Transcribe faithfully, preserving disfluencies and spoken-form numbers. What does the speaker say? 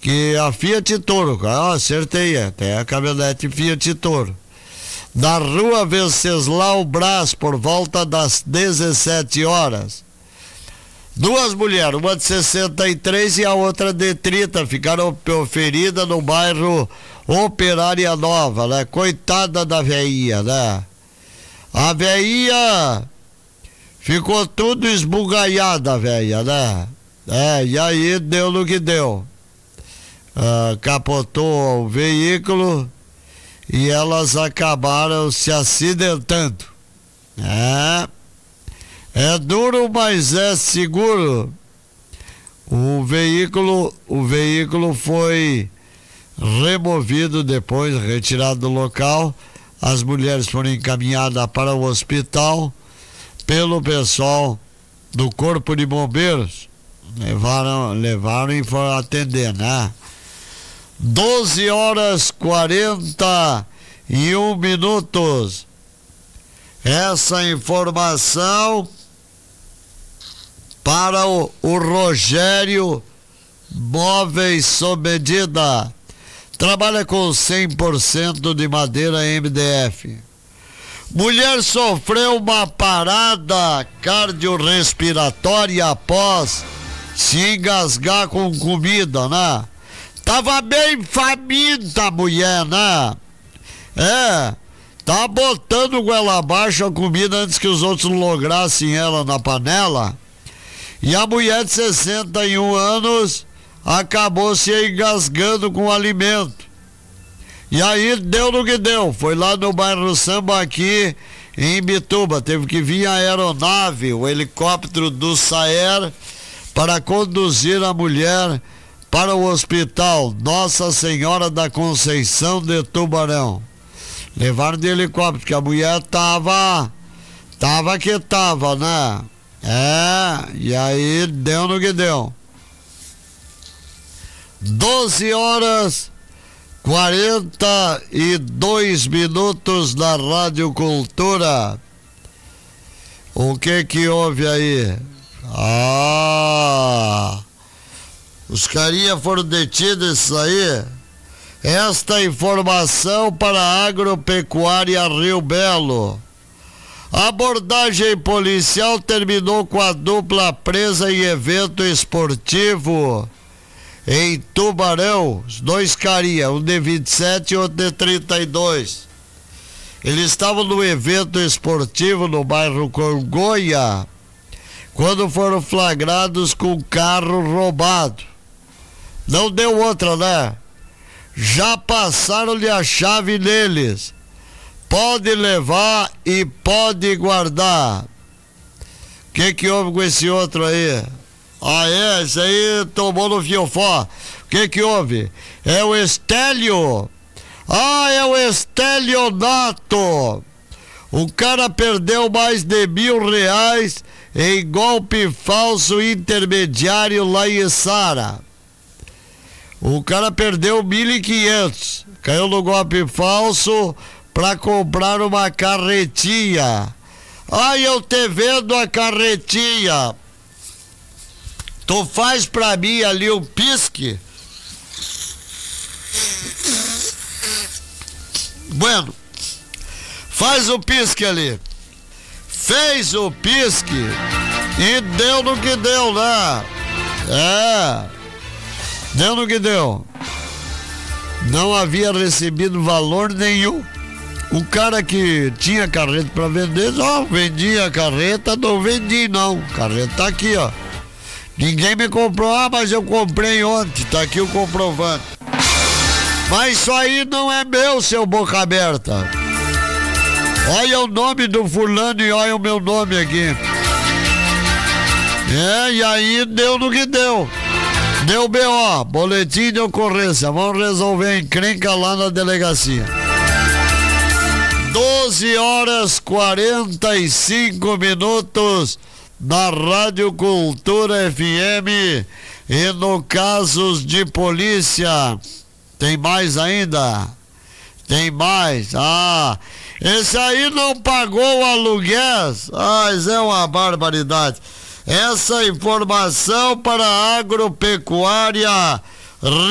que a Fiat Toro, ah, acertei, é, tem a caminhonete Fiat Toro. Na rua Venceslau Brás, por volta das dezessete horas. Duas mulheres, uma de sessenta e três e a outra de trinta, ficaram feridas no bairro Operária Nova, né? Coitada da veinha, né? A veinha ficou tudo esbugalhada, velha, né? É, e aí deu no que deu. Ah, capotou o veículo e elas acabaram se acidentando. É, é duro, mas é seguro. O veículo, o veículo foi removido depois, retirado do local. As mulheres foram encaminhadas para o hospital pelo pessoal do Corpo de Bombeiros. Levaram, levaram e foram atender, né? doze horas quarenta e um minutos. Essa informação para o, o Rogério Móveis sob medida. Trabalha com cem por cento de madeira M D F. Mulher sofreu uma parada cardiorrespiratória após se engasgar com comida, né? Tava bem faminta a mulher, né? É, tá botando goela abaixo a comida antes que os outros lograssem ela na panela. E a mulher de sessenta e um anos acabou se engasgando com o alimento. E aí deu no que deu. Foi lá no bairro Sambaqui, em Imbituba. Teve que vir a aeronave, o helicóptero do SAER, para conduzir a mulher para o hospital Nossa Senhora da Conceição de Tubarão. Levaram de helicóptero, porque a mulher tava, tava que tava, né? É, e aí deu no que deu. doze horas quarenta e dois minutos na Rádio Cultura. O que que houve aí? Ah, os carinha foram detidos, isso aí. Esta informação para a Agropecuária Rio Belo. A abordagem policial terminou com a dupla presa em evento esportivo em Tubarão. Os dois carinha, um de vinte e sete e outro de trinta e dois. Eles estavam no evento esportivo no bairro Congonha quando foram flagrados com carro roubado. Não deu outra, né? Já passaram-lhe a chave neles. Pode levar e pode guardar. O que que houve com esse outro aí? Ah, é? Esse aí tomou no fiofó. O que que houve? É o Estélio. Ah, é o Estelionato. O cara perdeu mais de mil reais em golpe falso intermediário lá em Sara. O cara perdeu mil e quinhentos. Caiu no golpe falso para comprar uma carretinha. Ah, eu te vendo a carretinha. Tu faz pra mim ali um pisque? Bueno, faz o pisque ali. Fez o pisque e deu no que deu, né? É, deu no que deu. Não havia recebido valor nenhum. O cara que tinha carreta pra vender, ó, vendia a carreta, não vendi não. Carreta tá aqui, ó. Ninguém me comprou, ah, mas eu comprei ontem, tá aqui o comprovante. Mas isso aí não é meu, seu boca aberta. Olha o nome do fulano e olha o meu nome aqui. É, e aí deu no que deu. Deu B O, boletim de ocorrência. Vamos resolver a encrenca lá na delegacia. doze horas quarenta e cinco minutos na Rádio Cultura F M. E no casos de polícia, tem mais ainda? Tem mais? Ah, esse aí não pagou o aluguel? Ah, isso é uma barbaridade. Essa informação para a Agropecuária